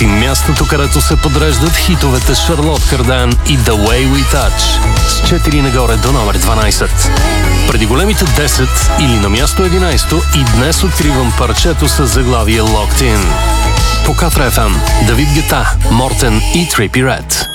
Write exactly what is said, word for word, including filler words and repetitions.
четвърти мястото, където се подреждат хитовете Шарлот Кардан и The Way We Touch. С четири нагоре до номер дванайсет. Преди големите десет или на място единайсето и днес откривам парчето с заглавие Locked In. По Катра Еф Ем, Давид Гета, Мортен и Trippie Redd.